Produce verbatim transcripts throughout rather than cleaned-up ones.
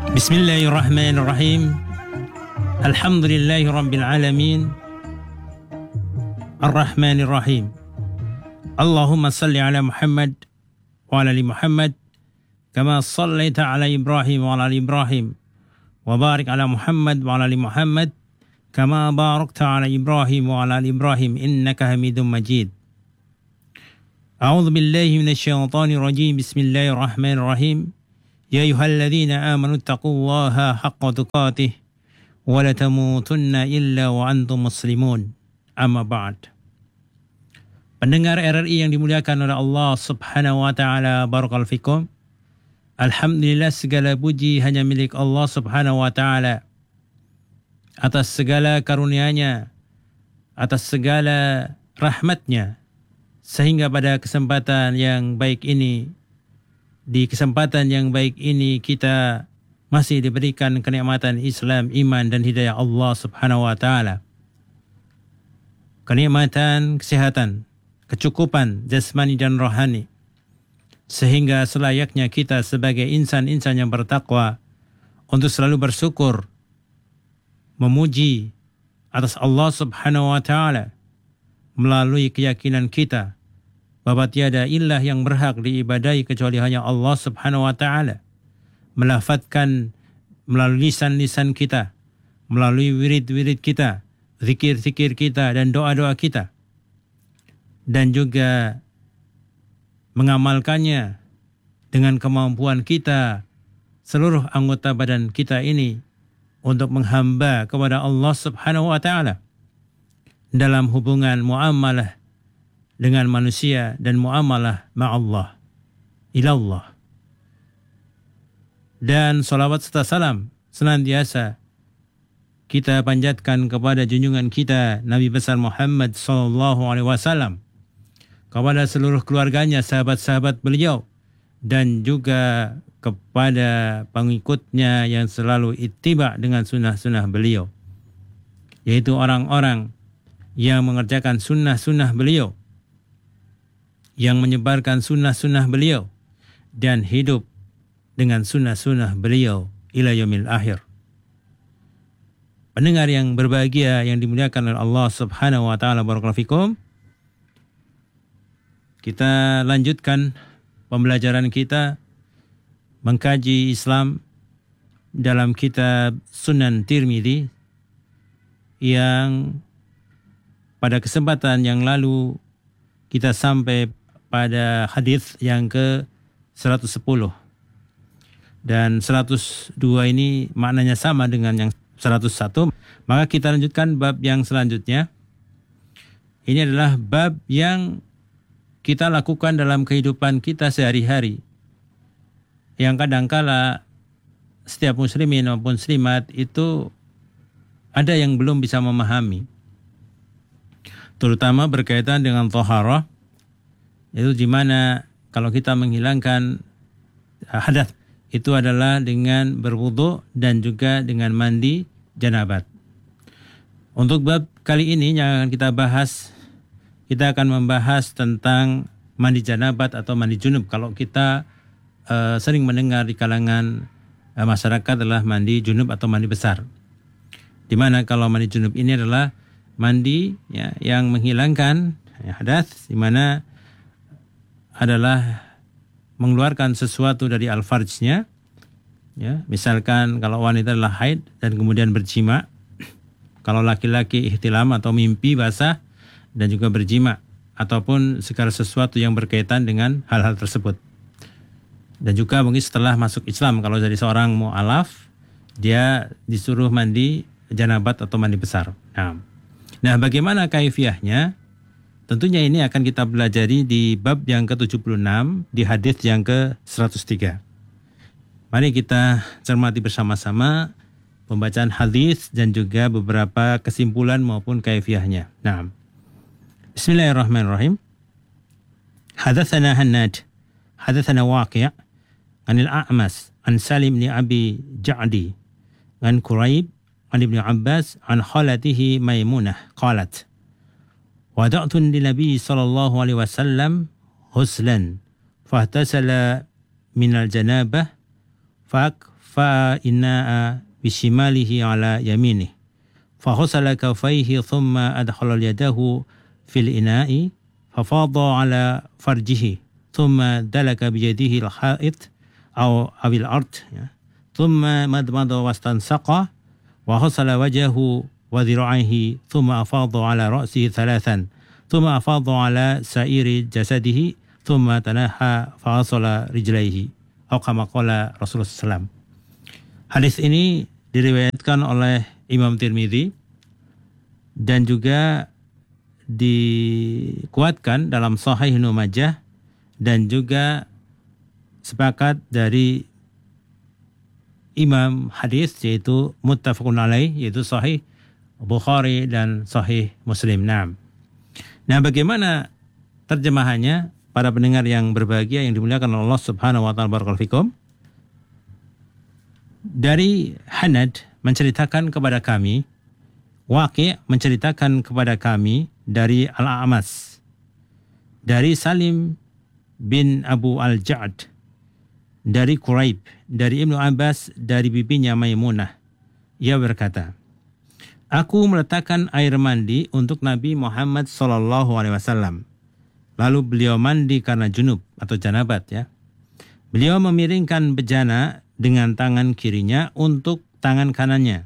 Bismillahirrahmanirrahim. Alhamdulillahi Rabbil Alamin. Ar-Rahmanirrahim. Allahumma salli ala Muhammad wa ala ali Muhammad kama sallaita ala Ibrahim wa ala ali Ibrahim wa barik ala Muhammad wa ala ali Muhammad kama barakta ala Ibrahim wa ala ali Ibrahim innaka Hamidum Majid. A'udzu billahi minasy syaithanir rajim. Bismillahirrahmanirrahim. Ya ayyuhalladzina amanu taqullaha haqqa tuqatih wa la tamutunna illa wa antum muslimun. Amma ba'd. Pendengar R R I yang dimuliakan oleh Allah Subhanahu wa taala, barakallahu fikum. Alhamdulillah, segala puji hanya milik Allah Subhanahu wa taala atas segala karunia-Nya, atas segala rahmat-Nya, sehingga pada kesempatan yang baik ini, di kesempatan yang baik ini kita masih diberikan kenikmatan Islam, iman dan hidayah Allah Subhanahu wa taala. Kenikmatan kesehatan, kecukupan jasmani dan rohani, sehingga selayaknya kita sebagai insan-insan yang bertakwa untuk selalu bersyukur, memuji atas Allah Subhanahu wa taala melalui keyakinan kita bahwa tiada ilah yang berhak diibadahi kecuali hanya Allah Subhanahu wa taala. Melafadzkan melalui lisan-lisan kita, melalui wirid-wirid kita, zikir-zikir kita dan doa-doa kita, dan juga mengamalkannya dengan kemampuan kita, seluruh anggota badan kita ini, untuk menghamba kepada Allah Subhanahu wa taala dalam hubungan muamalah dengan manusia dan muamalah ma'allah, ilallah. Dan salawat serta salam senantiasa kita panjatkan kepada junjungan kita Nabi besar Muhammad sallallahu alaihi wasallam, kepada seluruh keluarganya, sahabat-sahabat beliau, dan juga kepada pengikutnya yang selalu ittiba dengan sunnah-sunnah beliau, yaitu orang-orang yang mengerjakan sunnah-sunnah beliau, yang menyebarkan sunnah-sunnah beliau, dan hidup dengan sunnah-sunnah beliau ila yaumil akhir. Pendengar yang berbahagia yang dimuliakan oleh Allah Subhanahu wa taala, barakallahu fikum. Kita lanjutkan pembelajaran kita mengkaji Islam dalam kitab Sunan Tirmidzi, yang pada kesempatan yang lalu kita sampai pada hadis yang ke seratus sepuluh, dan seratus dua ini maknanya sama dengan yang seratus satu. Maka kita lanjutkan bab yang selanjutnya. Ini adalah bab yang kita lakukan dalam kehidupan kita sehari-hari, yang kadangkala setiap muslimin maupun muslimat itu ada yang belum bisa memahami, terutama berkaitan dengan thaharah, yaitu di mana kalau kita menghilangkan hadas itu adalah dengan berwudu dan juga dengan mandi janabat. Untuk bab kali ini yang akan kita bahas, kita akan membahas tentang mandi janabat atau mandi junub. Kalau kita uh, sering mendengar di kalangan uh, masyarakat adalah mandi junub atau mandi besar, di mana kalau mandi junub ini adalah mandi ya, yang menghilangkan ya, hadas, di mana adalah mengeluarkan sesuatu dari al-farjnya, ya, misalkan kalau wanita adalah haid dan kemudian berjima, kalau laki-laki ihtilam atau mimpi basah dan juga berjima, ataupun segala sesuatu yang berkaitan dengan hal-hal tersebut. Dan juga mungkin setelah masuk Islam, kalau jadi seorang mu'alaf, dia disuruh mandi janabat atau mandi besar. Nah, nah bagaimana kaifiyahnya? Tentunya ini akan kita pelajari di bab yang ke tujuh puluh enam, di hadis yang ke seratus tiga. Mari kita cermati bersama-sama pembacaan hadis dan juga beberapa kesimpulan maupun kaifiyahnya. Nah, Bismillahirrahmanirrahim. Hadatsana Hannad, hadatsana Waqi' anil A'mas an Salim bin Abi Ja'di an Quraib an Ibn Abbas an khalatihi Maimunah qalat wada'tu lin-nabi sallallahu alaihi wasallam huslan fahtasala minal janabah fak fa'inna'a bishimalihi ala yaminih. Faghasala kaffaihi thumma adkhala yadahu fil ina'i fafadha ala farjihi thumma dalaka biyadihi al-ha'it aw awil ard ya. Thumma madmada wastansaqa wa ghasala wajhahu wa dhira'ihi thumma afadha ala ra'sihi thalathan thumma afadha ala sa'iri jasadihi thumma tanaha fa ghasala rijlaihi atau kama qala Rasulullah sallallahu alaihi wasallam. Hadis ini diriwayatkan oleh Imam Tirmidzi dan juga dikuatkan dalam Sahih Ibnu Majah dan juga sepakat dari Imam hadis yaitu muttafaqun alaih yaitu Sahih Bukhari dan Sahih Muslim. Nah, nah bagaimana terjemahannya para pendengar yang berbahagia yang dimuliakan Allah Subhanahu wa taala, barakallahu fikum? Dari Hanad menceritakan kepada kami, Waqi' menceritakan kepada kami dari Al-A'mas, dari Salim bin Abu Al-Ja'd, dari Quraib, dari Ibnu Abbas, dari bibinya Maimunah. Ia berkata, aku meletakkan air mandi untuk Nabi Muhammad sallallahu alaihi wasallam. Lalu beliau mandi karena junub atau janabat ya. Beliau memiringkan bejana dengan tangan kirinya untuk tangan kanannya.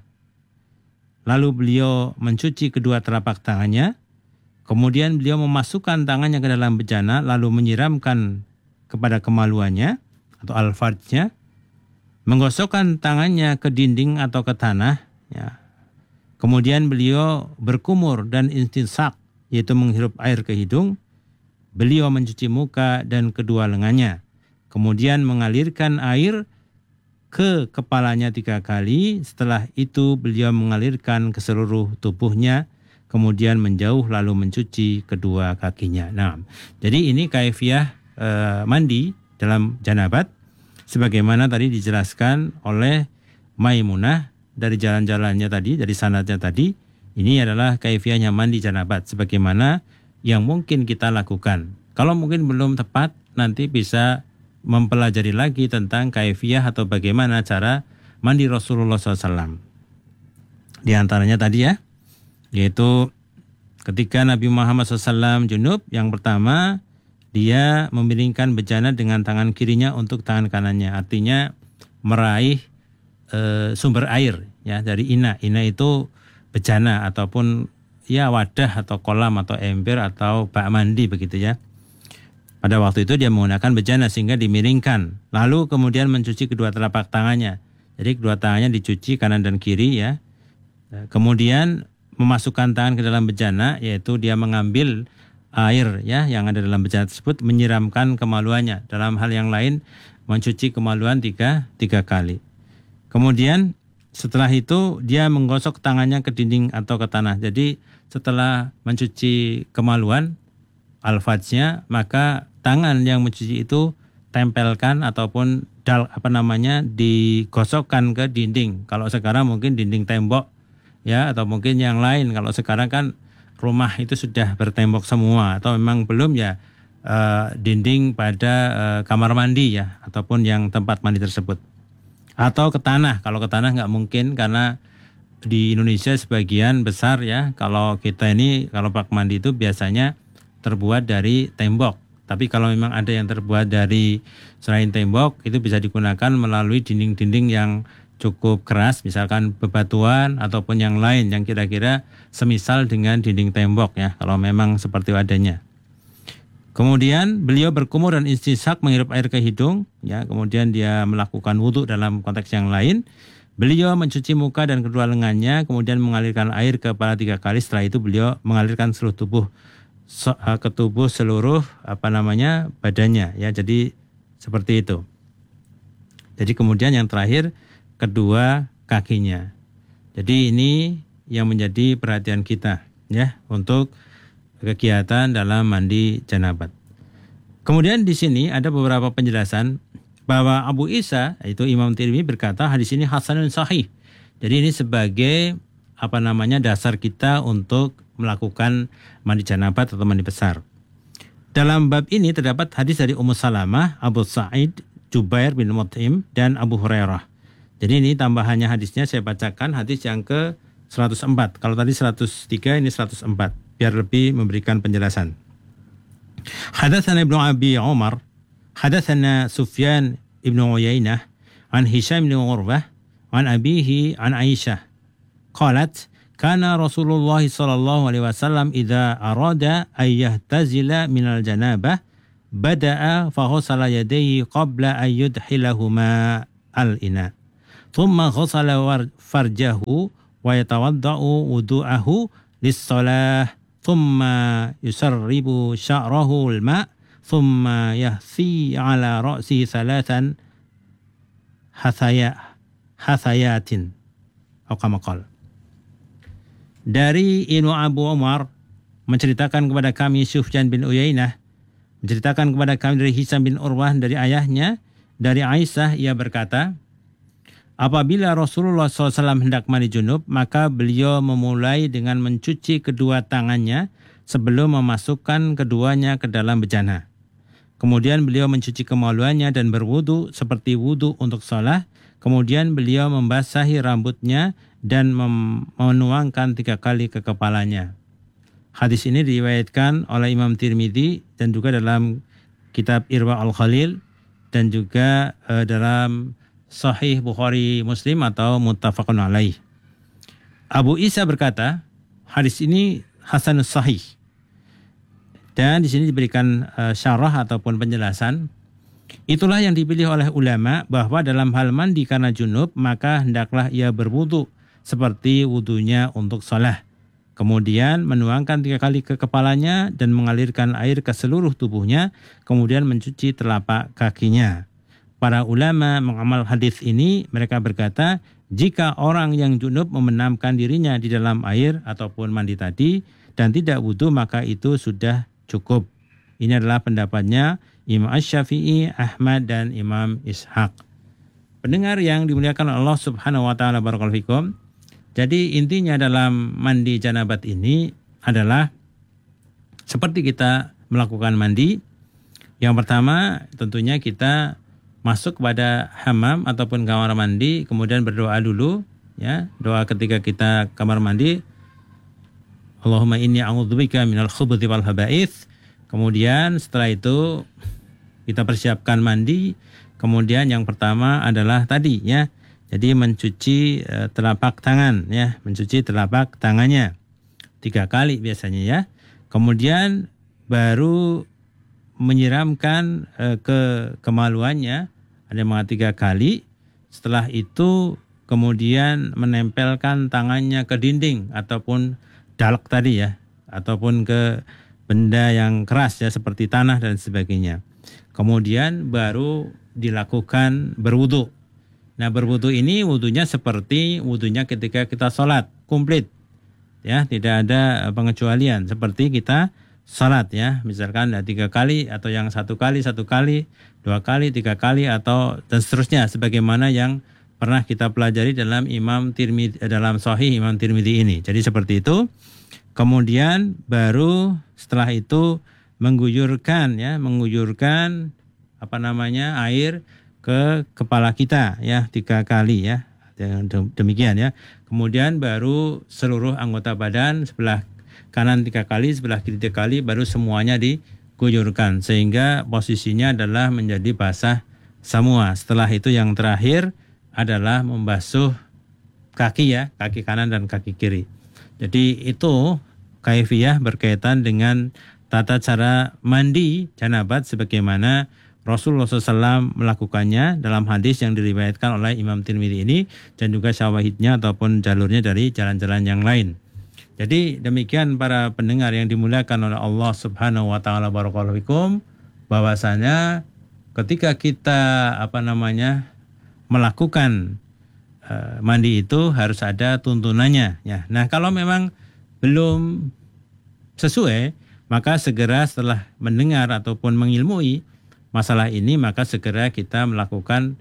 Lalu beliau mencuci kedua telapak tangannya. Kemudian beliau memasukkan tangannya ke dalam bejana lalu menyiramkan kepada kemaluannya atau al-farjnya. Menggosokkan tangannya ke dinding atau ke tanah ya. Kemudian beliau berkumur dan istinsak yaitu menghirup air ke hidung. Beliau mencuci muka dan kedua lengannya. Kemudian mengalirkan air ke kepalanya tiga kali. Setelah itu beliau mengalirkan ke seluruh tubuhnya. Kemudian menjauh lalu mencuci kedua kakinya. Nah, jadi ini kaifiah e, mandi dalam janabat. Sebagaimana tadi dijelaskan oleh Maimunah dari jalan-jalannya tadi, dari sanadnya tadi. Ini adalah kaifiahnya mandi janabat. Sebagaimana yang mungkin kita lakukan. Kalau mungkin belum tepat, nanti bisa mempelajari lagi tentang kaifiah atau bagaimana cara mandi Rasulullah shallallahu alaihi wasallam. Di antaranya tadi ya, yaitu ketika Nabi Muhammad shallallahu alaihi wasallam junub, yang pertama dia memiringkan bejana dengan tangan kirinya untuk tangan kanannya. Artinya meraih e, sumber air ya dari ina. Ina itu bejana ataupun ya wadah atau kolam atau ember atau bak mandi begitu ya. Pada waktu itu dia menggunakan bejana sehingga dimiringkan. Lalu kemudian mencuci kedua telapak tangannya. Jadi kedua tangannya dicuci kanan dan kiri ya. Kemudian memasukkan tangan ke dalam bejana yaitu dia mengambil air ya yang ada dalam bejana tersebut menyiramkan kemaluannya. Dalam hal yang lain mencuci kemaluan tiga, tiga kali. Kemudian setelah itu dia menggosok tangannya ke dinding atau ke tanah. Jadi setelah mencuci kemaluan al-fajnya, maka tangan yang mencuci itu tempelkan ataupun dal apa namanya digosokkan ke dinding. Kalau sekarang mungkin dinding tembok ya atau mungkin yang lain. Kalau sekarang kan rumah itu sudah bertembok semua atau memang belum ya uh, dinding pada uh, kamar mandi ya ataupun yang tempat mandi tersebut. Atau ke tanah. Kalau ke tanah nggak mungkin karena di Indonesia sebagian besar ya, kalau kita ini kalau bak mandi itu biasanya terbuat dari tembok. Tapi kalau memang ada yang terbuat dari selain tembok, itu bisa digunakan melalui dinding-dinding yang cukup keras, misalkan bebatuan ataupun yang lain yang kira-kira semisal dengan dinding tembok ya, kalau memang seperti adanya. Kemudian beliau berkumur dan istinsak menghirup air ke hidung, ya. Kemudian dia melakukan wudhu dalam konteks yang lain. Beliau mencuci muka dan kedua lengannya, kemudian mengalirkan air ke kepala tiga kali. Setelah itu beliau mengalirkan seluruh tubuh ke tubuh seluruh apa namanya badannya, ya. Jadi seperti itu. Jadi kemudian yang terakhir kedua kakinya. Jadi ini yang menjadi perhatian kita, ya, untuk kegiatan dalam mandi janabat. Kemudian di sini ada beberapa penjelasan bahwa Abu Isa, yaitu Imam Tirmidzi, berkata hadis ini hasanun sahih. Jadi ini sebagai apa namanya dasar kita untuk melakukan mandi janabat atau mandi besar. Dalam bab ini terdapat hadis dari Ummu Salamah, Abu Sa'id, Jubair bin Mut'im dan Abu Hurairah. Jadi ini tambahannya hadisnya saya bacakan hadis yang ke seratus empat. Kalau tadi seratus tiga, ini seratus empat. Biar lebih memberikan penjelasan. Hadatsana Ibnu Abi Umar, hadatsana Sufyan Ibnu Uyainah, an Hisham bin Urwah, an abihi an Aisyah. Qalat, kana Rasulullah sallallahu alaihi wasallam idza arada ay yahtazila minal janabah bada'a fa ghassala yadayhi qabla ay yudhilahuma al-ina. Thumma ghassala farjahu wa yatawadda'u wudu'ahu lis-shalah. Thumma yusarribu sya'rahu al-ma' thumma yahsi ala ra'si thalathan hathaya hathayatin atau kama qala. Dari Ibnu Abu Umar menceritakan kepada kami Sufyan bin Uyainah menceritakan kepada kami dari Hisham bin Urwah dari ayahnya dari Aisyah, ia berkata, apabila Rasulullah shallallahu alaihi wasallam hendak mandi junub, maka beliau memulai dengan mencuci kedua tangannya sebelum memasukkan keduanya ke dalam bejana. Kemudian beliau mencuci kemaluannya dan berwudu seperti wudu untuk sholat. Kemudian beliau membasahi rambutnya dan mem- menuangkan tiga kali ke kepalanya. Hadis ini diriwayatkan oleh Imam Tirmidzi dan juga dalam kitab Irwa al-Khalil dan juga uh, dalam Sahih Bukhari Muslim atau muttafaqun alaih. Abu Isa berkata, hadis ini hasanus sahih. Dan di sini diberikan uh, syarah ataupun penjelasan. Itulah yang dipilih oleh ulama bahwa dalam hal mandi karena junub maka hendaklah ia berwudu seperti wudunya untuk shalah. Kemudian menuangkan tiga kali ke kepalanya dan mengalirkan air ke seluruh tubuhnya. Kemudian mencuci telapak kakinya. Para ulama mengamal hadis ini, mereka berkata, jika orang yang junub membenamkan dirinya di dalam air ataupun mandi tadi dan tidak wudu, maka itu sudah cukup. Ini adalah pendapatnya Imam Asy-Syafi'i, Ahmad dan Imam Ishaq. Pendengar yang dimuliakan Allah Subhanahu wa taala, barakallahu fikum. Jadi intinya dalam mandi janabat ini adalah seperti kita melakukan mandi. Yang pertama tentunya kita masuk kepada hammam ataupun kamar mandi, kemudian berdoa dulu, ya. Doa ketika kita kamar mandi, Allahumma inni a'udzubika minal khubuthi wal khaba'its. Kemudian setelah itu kita persiapkan mandi. Kemudian yang pertama adalah tadi, ya. Jadi mencuci uh, telapak tangan, ya, mencuci telapak tangannya tiga kali biasanya, ya. Kemudian baru menyiramkan uh, ke kemaluannya, ada yang mengatakan tiga kali. Setelah itu kemudian menempelkan tangannya ke dinding ataupun dalak tadi, ya, ataupun ke benda yang keras, ya, seperti tanah dan sebagainya. Kemudian baru dilakukan berwudu. Nah, berwudu ini wudunya seperti wudunya ketika kita sholat, komplit, ya, tidak ada pengecualian seperti kita salat, ya, misalkan ada tiga kali atau yang satu kali, satu kali, dua kali, tiga kali atau dan seterusnya sebagaimana yang pernah kita pelajari dalam Imam Tirmidzi, dalam Sahih Imam Tirmidzi ini. Jadi seperti itu. Kemudian baru setelah itu mengguyurkan, ya, mengguyurkan apa namanya air ke kepala kita, ya, tiga kali, ya, demikian, ya. Kemudian baru seluruh anggota badan sebelah kanan tiga kali, sebelah kiri tiga kali, baru semuanya diguyurkan sehingga posisinya adalah menjadi basah semua. Setelah itu yang terakhir adalah membasuh kaki, ya, kaki kanan dan kaki kiri. Jadi itu kaifiyah berkaitan dengan tata cara mandi janabat sebagaimana Rasulullah shallallahu alaihi wasallam melakukannya dalam hadis yang diriwayatkan oleh Imam Tirmidzi ini dan juga syawahidnya ataupun jalurnya dari jalan-jalan yang lain. Jadi demikian para pendengar yang dimuliakan oleh Allah Subhanahu wa taala, barakallahu fikum, bahwasanya ketika kita apa namanya melakukan uh, mandi itu harus ada tuntunannya, ya. Nah, kalau memang belum sesuai, maka segera setelah mendengar ataupun mengilmui masalah ini, maka segera kita melakukan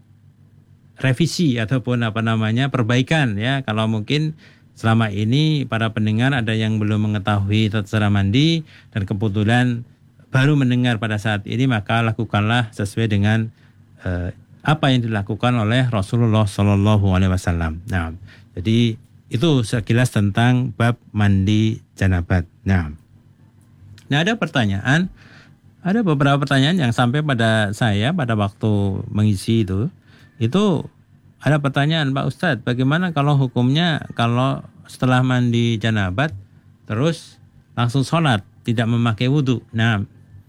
revisi ataupun apa namanya perbaikan, ya. Kalau mungkin selama ini para pendengar ada yang belum mengetahui tata cara mandi dan kebetulan baru mendengar pada saat ini, maka lakukanlah sesuai dengan uh, apa yang dilakukan oleh Rasulullah Shallallahu Alaihi Wasallam. Nah, jadi itu sekilas tentang bab mandi janabat. Nah, nah ada pertanyaan, ada beberapa pertanyaan yang sampai pada saya pada waktu mengisi itu, itu ada pertanyaan, Pak Ustadz, bagaimana kalau hukumnya kalau setelah mandi janabat terus langsung sholat, tidak memakai wudhu? Nah,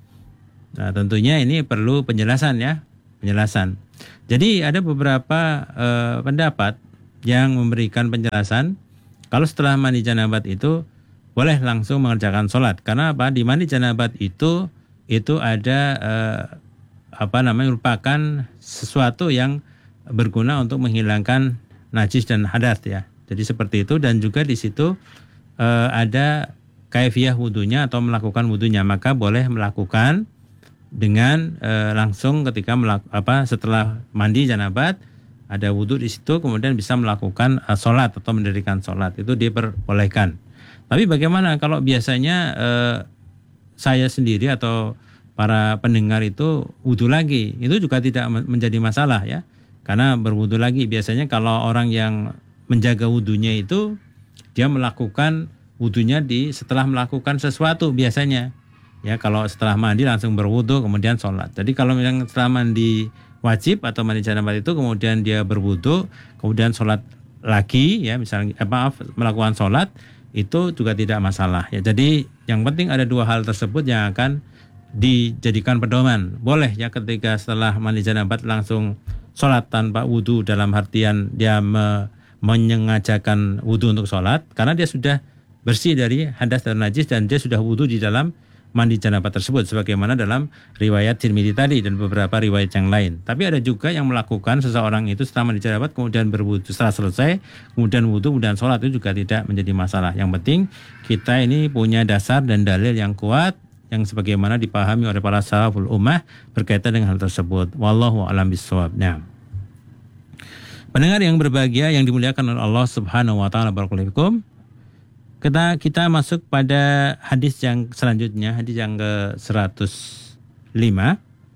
nah tentunya ini perlu penjelasan ya, penjelasan. Jadi ada beberapa eh, pendapat yang memberikan penjelasan kalau setelah mandi janabat itu boleh langsung mengerjakan sholat. Karena apa? Di mandi janabat itu itu ada eh, apa namanya merupakan sesuatu yang berguna untuk menghilangkan najis dan hadas ya. Jadi seperti itu, dan juga di situ eh, ada kaifiyah wudunya atau melakukan wudunya, maka boleh melakukan dengan e, langsung ketika melak, apa setelah mandi janabat ada wudhu di situ, kemudian bisa melakukan e, sholat atau mendirikan sholat, itu diperbolehkan. Tapi bagaimana kalau biasanya e, saya sendiri atau para pendengar itu wudhu lagi, itu juga tidak menjadi masalah ya, karena berwudhu lagi biasanya kalau orang yang menjaga wudhunya itu dia melakukan wudhunya di setelah melakukan sesuatu biasanya. Ya, kalau setelah mandi langsung berwudu kemudian sholat. Jadi kalau yang setelah mandi wajib atau mandi janabat itu kemudian dia berwudu kemudian sholat lagi ya, misalnya eh, maaf melakukan sholat, itu juga tidak masalah ya. Jadi yang penting ada dua hal tersebut yang akan dijadikan pedoman. Boleh ya ketika setelah mandi janabat langsung sholat tanpa wudu, dalam artian dia me, menyengajakan wudu untuk sholat karena dia sudah bersih dari hadas dan najis dan dia sudah wudu di dalam mandi janabat tersebut, sebagaimana dalam riwayat Tirmidzi tadi dan beberapa riwayat yang lain. Tapi ada juga yang melakukan seseorang itu setelah mandi janabat kemudian berwudu, setelah selesai kemudian wudu kemudian sholat, itu juga tidak menjadi masalah. Yang penting kita ini punya dasar dan dalil yang kuat yang sebagaimana dipahami oleh para salaful ummah berkaitan dengan hal tersebut. Wallahu a'lam bishawab. Nah, pendengar yang berbahagia yang dimuliakan oleh Allah Subhanahu wa taala, barakallahu fikum. Kita kita masuk pada hadis yang selanjutnya, hadis yang ke seratus lima.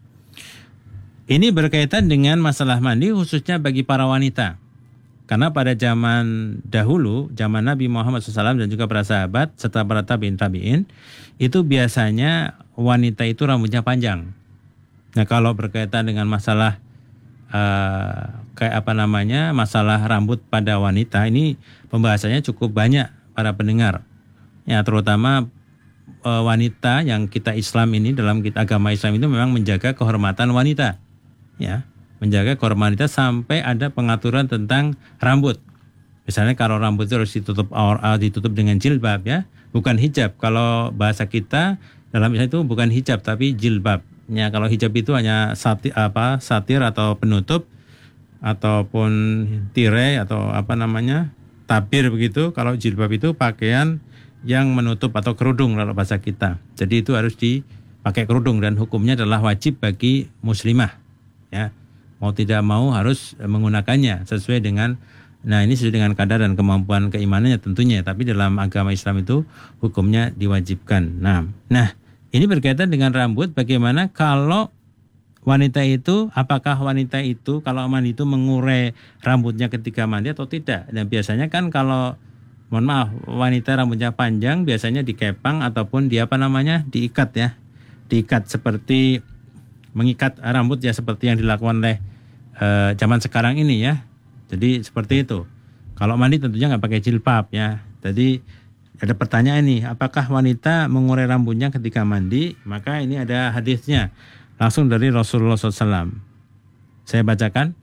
Ini berkaitan dengan masalah mandi khususnya bagi para wanita. Karena pada zaman dahulu, zaman Nabi Muhammad shallallahu alaihi wasallam dan juga para sahabat serta para tabi'in tabi'in, itu biasanya wanita itu rambutnya panjang. Nah, kalau berkaitan dengan masalah uh, kayak apa namanya, masalah rambut pada wanita, ini pembahasannya cukup banyak para pendengar, ya terutama e, wanita yang kita Islam ini, dalam kita agama Islam itu memang menjaga kehormatan wanita, ya menjaga kehormatan wanita sampai ada pengaturan tentang rambut. Misalnya kalau rambut itu harus ditutup ditutup dengan jilbab ya, bukan hijab. Kalau bahasa kita dalam Islam itu bukan hijab tapi jilbab. Ya, kalau hijab itu hanya satir, apa satir atau penutup ataupun tirai atau apa namanya tabir begitu. Kalau jilbab itu pakaian yang menutup atau kerudung kalau bahasa kita. Jadi itu harus dipakai kerudung dan hukumnya adalah wajib bagi muslimah. Ya, mau tidak mau harus menggunakannya sesuai dengan, nah ini sesuai dengan kadar dan kemampuan keimanannya tentunya. Tapi dalam agama Islam itu hukumnya diwajibkan. Nah, nah ini berkaitan dengan rambut. Bagaimana kalau wanita itu, apakah wanita itu kalau mandi itu mengurai rambutnya ketika mandi atau tidak? Dan biasanya kan kalau, mohon maaf, wanita rambutnya panjang biasanya dikepang ataupun di apa namanya, diikat ya. Diikat seperti mengikat rambut ya, seperti yang dilakukan oleh e, zaman sekarang ini ya. Jadi seperti itu. Kalau mandi tentunya nggak pakai jilbab ya. Jadi ada pertanyaan nih, apakah wanita mengurai rambutnya ketika mandi? Maka ini ada hadisnya. Langsung dari Rasulullah shallallahu alaihi wasallam. Saya bacakan.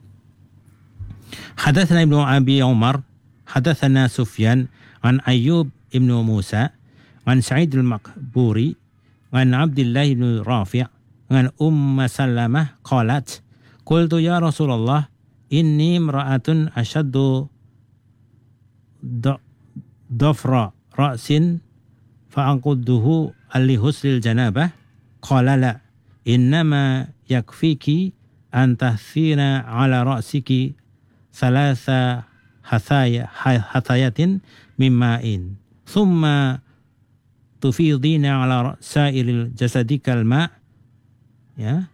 Hadatsana Ibnu Abi Umar, hadatsana Sufyan an Ayyub Ibnu Musa, an Sa'id al-Maqburi, an Abdullah bin Rafi', an Umm Salamah qalat, qultu ya Rasulullah, inni imra'atun ashaddu dhafra ra'sin fa'anqudduhu li huslil janabah. Qala la, innama yakfiki an tahthina ala ra'siki thalatha hathaya hathayatin mimma'in thumma tufidina ala sa'iril jasadikal ma' ya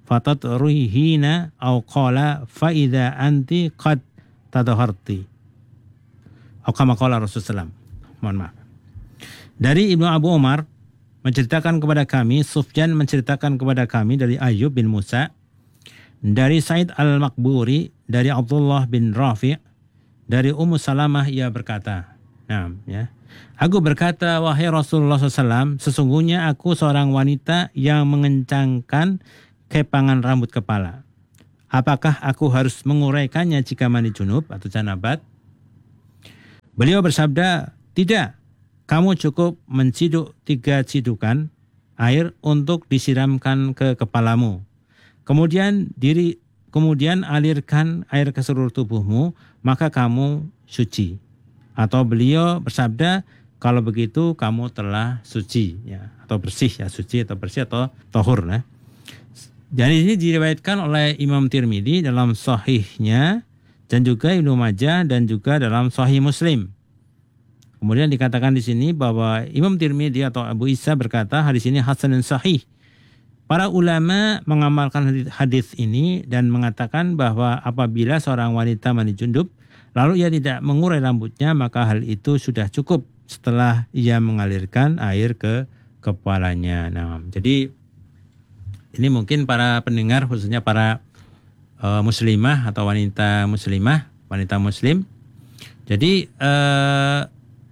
fatatruhina au qala fa idza anti qad tadharti. Atau kama qala Rasulullah. Mohon maaf. Dari Ibnu Abu Umar menceritakan kepada kami, Sufyan menceritakan kepada kami dari Ayyub bin Musa, dari Said al-Maqburi, dari Abdullah bin Rafi', dari Ummu Salamah, ia berkata, nah, ya, aku berkata, wahai Rasulullah shallallahu alaihi wasallam, sesungguhnya aku seorang wanita yang mengencangkan kepangan rambut kepala. Apakah aku harus menguraikannya jika mandi junub atau janabat? Beliau bersabda, tidak. Kamu cukup menciduk tiga cidukan air untuk disiramkan ke kepalamu. Kemudian diri kemudian alirkan air ke seluruh tubuhmu, maka kamu suci. Atau beliau bersabda, kalau begitu kamu telah suci, ya, atau bersih, ya, suci atau bersih atau tahur. Nah. Jadi ini diriwayatkan oleh Imam Tirmidzi dalam sahihnya, dan juga Ibnu Majah, dan juga dalam Sahih Muslim. Kemudian dikatakan di sini bahwa Imam Tirmidzi atau Abu Isa berkata hadis ini hasan dan sahih. Para ulama mengamalkan hadis ini dan mengatakan bahwa apabila seorang wanita mandi junub lalu ia tidak mengurai rambutnya, maka hal itu sudah cukup setelah ia mengalirkan air ke kepalanya. Nah, jadi ini mungkin para pendengar, khususnya para uh, muslimah atau wanita muslimah, wanita muslim. Jadi uh,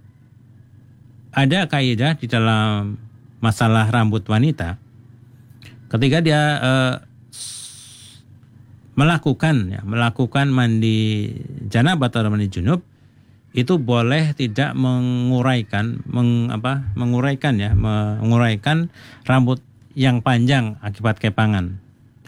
ada kaidah di dalam masalah rambut wanita. Ketika dia uh, melakukan ya, melakukan mandi janabah atau mandi junub, itu boleh tidak menguraikan meng, apa, menguraikan ya, menguraikan rambut yang panjang akibat kepangan.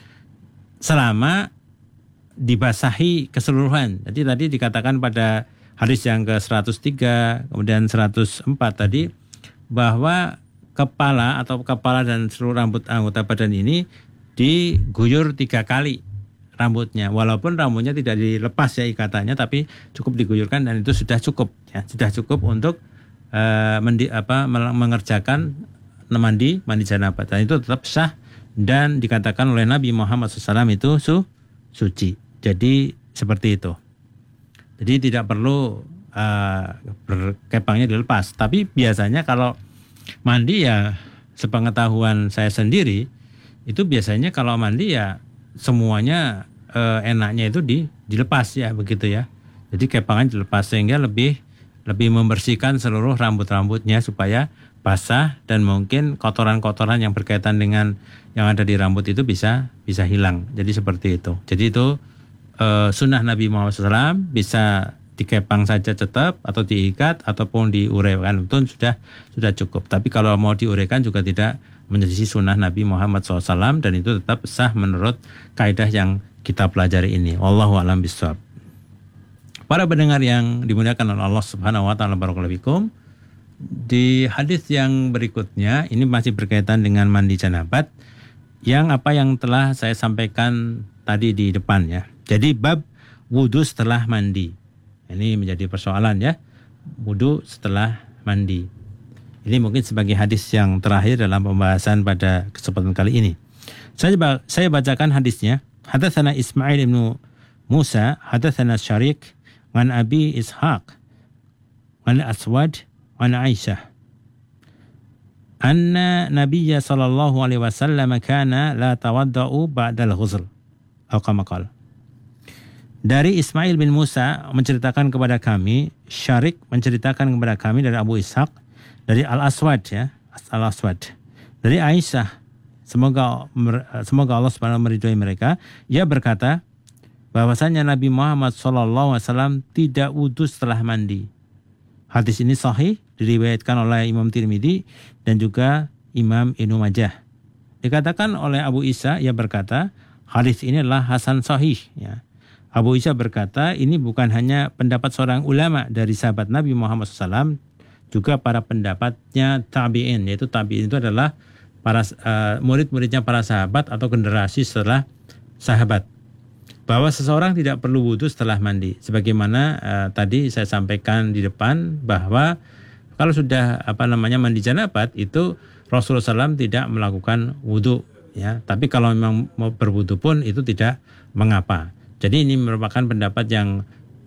Selama dibasahi keseluruhan. Jadi tadi dikatakan pada hadis yang ke seratus tiga, kemudian seratus empat tadi, bahwa kepala atau kepala dan seluruh rambut anggota badan ini diguyur tiga kali rambutnya. Walaupun rambutnya tidak dilepas ya ikatannya, tapi cukup diguyurkan dan itu sudah cukup. Ya, sudah cukup untuk uh, mendi, apa, mengerjakan mandi mandi janabah. Dan itu tetap sah dan dikatakan oleh Nabi Muhammad shallallahu alaihi wasallam itu su, suci. Jadi seperti itu. Jadi tidak perlu uh, berkepangnya dilepas. Tapi biasanya kalau mandi ya, sepengetahuan saya sendiri, itu biasanya kalau mandi ya semuanya uh, enaknya itu di, dilepas ya, begitu ya. Jadi kepangan dilepas sehingga lebih lebih membersihkan seluruh rambut-rambutnya supaya basah dan mungkin kotoran-kotoran yang berkaitan dengan yang ada di rambut itu bisa bisa hilang. Jadi seperti itu. Jadi itu Uh, sunnah Nabi Muhammad shallallahu alaihi wasallam, bisa dikepang saja tetap atau diikat ataupun diuraikan, itu sudah sudah cukup. Tapi kalau mau diuraikan juga tidak menjadi sunnah Nabi Muhammad shallallahu alaihi wasallam, dan itu tetap sah menurut kaidah yang kita pelajari ini. Wallahu a'lam bishawab. Para pendengar yang dimuliakan oleh Allah Subhanahu wa taala, barakallahu fikum. Di hadis yang berikutnya ini masih berkaitan dengan mandi janabat, yang apa yang telah saya sampaikan tadi di depan ya. Jadi bab wudu setelah mandi. Ini menjadi persoalan ya. Wudu setelah mandi. Ini mungkin sebagai hadis yang terakhir dalam pembahasan pada kesempatan kali ini. Saya saya bacakan hadisnya. Hadatsana Ismail bin Musa, hadatsana Syarik, an Abi Ishaq, an Aswad, an Aisyah. Anna Nabiyya sallallahu alaihi wasallam kana la tawadda'u ba'da al-ghusl. Atau kama qala. Dari Ismail bin Musa menceritakan kepada kami, Syarik menceritakan kepada kami dari Abu Ishaq, dari Al-Aswad ya, Al-Aswad. Dari Aisyah, semoga semoga Allah Subhanahu wa taala meridhai mereka, ia berkata bahwasanya Nabi Muhammad sallallahu alaihi wasallam tidak wudu setelah mandi. Hadis ini sahih, diriwayatkan oleh Imam Tirmidzi dan juga Imam Ibnu Majah. Dikatakan oleh Abu Isa, ia berkata, hadis ini adalah hasan sahih ya. Abu Isa berkata, ini bukan hanya pendapat seorang ulama dari sahabat Nabi Muhammad shallallahu alaihi wasallam, juga para pendapatnya tabi'in, yaitu tabi'in itu adalah para uh, murid-muridnya para sahabat atau generasi setelah sahabat, bahwa seseorang tidak perlu wudu setelah mandi. Sebagaimana uh, tadi saya sampaikan di depan, bahwa kalau sudah apa namanya mandi janabat itu Rasulullah shallallahu alaihi wasallam tidak melakukan wudu ya. Tapi kalau memang mau berwudu pun itu tidak mengapa. Jadi ini merupakan pendapat yang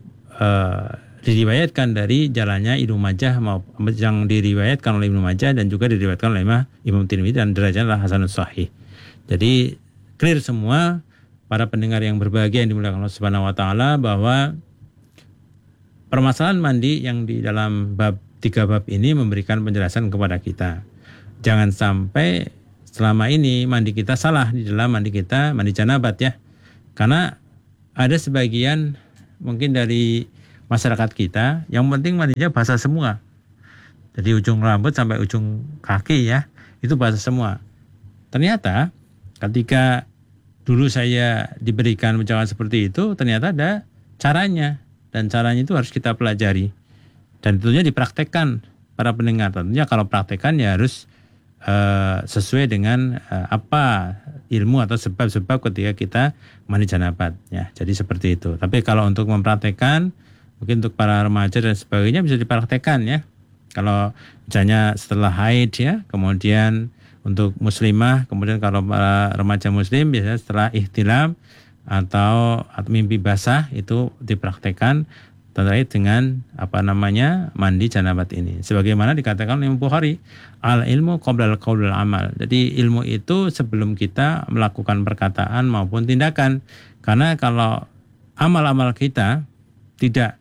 uh, diriwayatkan dari jalannya Ibnu Majah maupun yang diriwayatkan oleh Ibnu Majah dan juga diriwayatkan oleh Imam Tirmidzi dan derajatnya adalah hasanus sahih. Jadi clear semua para pendengar yang berbahagia yang dimuliakan Allah Subhanahu wa taala bahwa permasalahan mandi yang di dalam bab tiga bab ini memberikan penjelasan kepada kita. Jangan sampai selama ini mandi kita salah di dalam mandi kita, mandi janabat ya. Karena ada sebagian mungkin dari masyarakat kita yang penting mandinya basah semua. Jadi ujung rambut sampai ujung kaki ya, itu basah semua. Ternyata ketika dulu saya diberikan ucapan seperti itu, ternyata ada caranya. Dan caranya itu harus kita pelajari. Dan tentunya dipraktekkan para pendengar. Tentunya kalau praktekkan ya harus uh, sesuai dengan uh, apa ilmu atau sebab-sebab ketika kita mandi janabat. Ya, jadi seperti itu. Tapi kalau untuk mempraktekkan, mungkin untuk para remaja dan sebagainya bisa dipraktekkan ya. Kalau misalnya setelah haid ya, kemudian untuk muslimah, kemudian kalau para remaja muslim biasanya setelah ihtilam atau, atau mimpi basah itu dipraktekkan terkait dengan apa namanya mandi janabat ini. Sebagaimana dikatakan oleh Imam Bukhari, al ilmu qoblal qaulul amal. Jadi ilmu itu sebelum kita melakukan perkataan maupun tindakan. Karena kalau amal-amal kita tidak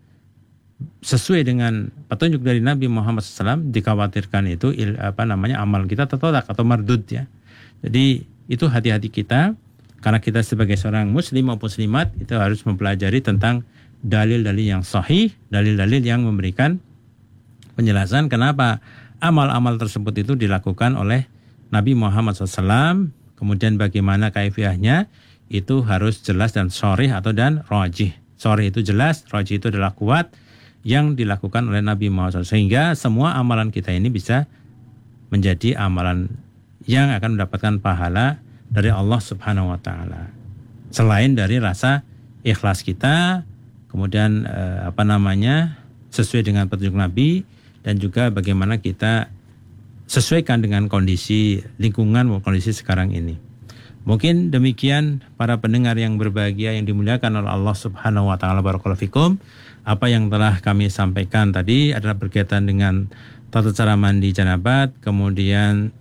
sesuai dengan petunjuk dari Nabi Muhammad shallallahu alaihi wasallam, dikhawatirkan itu il, apa namanya amal kita tertolak atau mardud ya. Jadi itu hati-hati kita. Karena kita sebagai seorang muslim maupun muslimat itu harus mempelajari tentang dalil-dalil yang sahih, dalil-dalil yang memberikan penjelasan kenapa amal-amal tersebut itu dilakukan oleh Nabi Muhammad shallallahu alaihi wasallam. Kemudian bagaimana kaifiahnya itu harus jelas dan sharih atau dan rajih. Sharih itu jelas, rajih itu adalah kuat yang dilakukan oleh Nabi Muhammad shallallahu alaihi wasallam. Sehingga semua amalan kita ini bisa menjadi amalan yang akan mendapatkan pahala dari Allah Subhanahu wa taala. Selain dari rasa ikhlas kita, kemudian eh, apa namanya? Sesuai dengan petunjuk Nabi dan juga bagaimana kita sesuaikan dengan kondisi lingkungan maupun kondisi sekarang ini. Mungkin demikian para pendengar yang berbahagia yang dimuliakan oleh Allah Subhanahu wa taala. Barakallahu fikum. Apa yang telah kami sampaikan tadi adalah berkaitan dengan tata cara mandi janabat, kemudian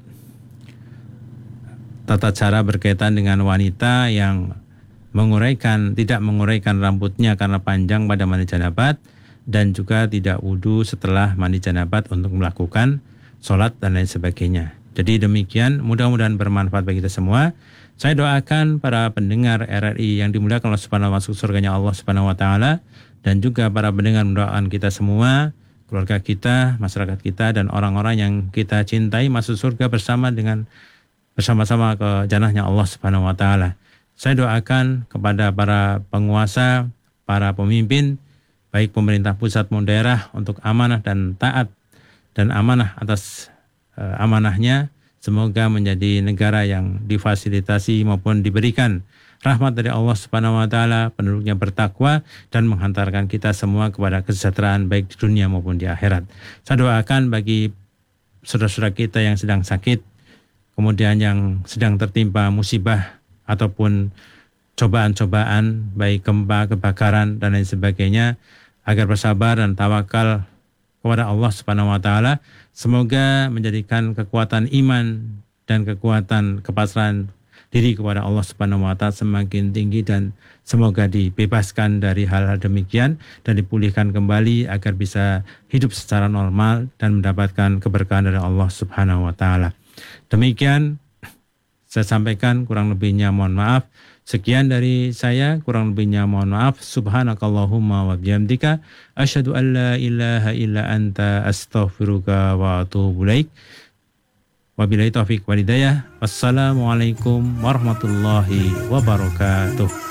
tata cara berkaitan dengan wanita yang menguraikan, tidak menguraikan rambutnya karena panjang pada mandi janabat dan juga tidak wudhu setelah mandi janabat untuk melakukan sholat dan lain sebagainya. Jadi demikian, mudah-mudahan bermanfaat bagi kita semua. Saya doakan para pendengar R R I yang dimuliakan Allah Subhanahu wa taala, masuk surganya Allah Subhanahu wa taala, dan juga para pendengar mendoakan kita semua, keluarga kita, masyarakat kita dan orang-orang yang kita cintai masuk surga bersama dengan bersama-sama ke jannahnya Allah Subhanahu wa taala. Saya doakan kepada para penguasa, para pemimpin, baik pemerintah pusat maupun daerah untuk amanah dan taat dan amanah atas uh, amanahnya. Semoga menjadi negara yang difasilitasi maupun diberikan rahmat dari Allah Subhanahu wa taala, penduduknya bertakwa dan menghantarkan kita semua kepada kesejahteraan baik di dunia maupun di akhirat. Saya doakan bagi saudara-saudara kita yang sedang sakit, kemudian yang sedang tertimpa musibah ataupun cobaan-cobaan baik gempa, kebakaran dan lain sebagainya, agar bersabar dan tawakal kepada Allah Subhanahu wa taala. Semoga menjadikan kekuatan iman dan kekuatan kepasrahan diri kepada Allah Subhanahu wa taala semakin tinggi dan semoga dibebaskan dari hal-hal demikian dan dipulihkan kembali agar bisa hidup secara normal dan mendapatkan keberkahan dari Allah Subhanahu wa taala. Demikian saya sampaikan, kurang lebihnya mohon maaf. Sekian dari saya, kurang lebihnya mohon maaf. Subhanakallahumma wa bihamdika asyhadu an la ilaha illa anta astaghfiruka wa atubu ilaik. Wabillahi taufiq wal hidayah. Wassalamualaikum warahmatullahi wabarakatuh.